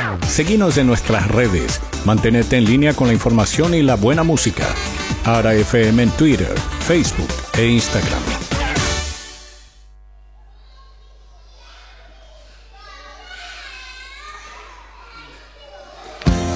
Seguinos en nuestras redes. Mantenete en línea con la información y la buena música. Ara FM en Twitter, Facebook e Instagram.